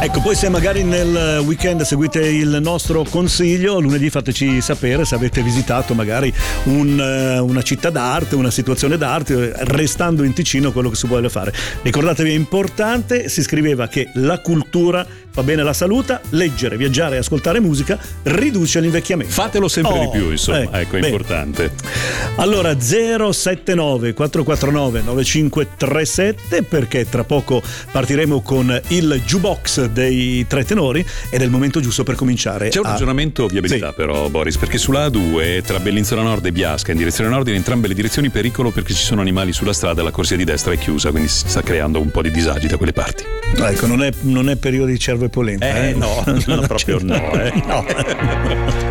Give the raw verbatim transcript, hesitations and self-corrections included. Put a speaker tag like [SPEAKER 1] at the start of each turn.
[SPEAKER 1] Ecco, poi se magari nel weekend seguite il nostro consiglio, lunedì fateci sapere se avete visitato magari un, una città d'arte, una situazione d'arte, restando in Ticino, quello che si vuole fare. Ricordatevi, è importante, si scriveva che la cultura fa bene alla salute, leggere, viaggiare e ascoltare musica riduce l'invecchiamento.
[SPEAKER 2] Fatelo sempre
[SPEAKER 1] oh,
[SPEAKER 2] di più, insomma,
[SPEAKER 1] eh,
[SPEAKER 2] ecco, è
[SPEAKER 1] bene.
[SPEAKER 2] importante.
[SPEAKER 1] Allora zero sette nove quattro quattro nove nove cinque tre sette, perché tra poco partiremo con il jukebox dei tre tenori ed è il momento giusto per cominciare.
[SPEAKER 2] C'è un
[SPEAKER 1] a...
[SPEAKER 2] ragionamento viabilità sì. però, Boris, perché sulla A due tra Bellinzona Nord e Biasca in direzione nord, in entrambe le direzioni pericolo perché ci sono animali sulla strada e la corsia di destra è chiusa, quindi si sta creando un po' di disagi da quelle parti.
[SPEAKER 1] Ecco, non è, non è periodo di cervo e polenta.
[SPEAKER 2] Eh,
[SPEAKER 1] eh.
[SPEAKER 2] no, no, proprio no, eh.
[SPEAKER 1] no.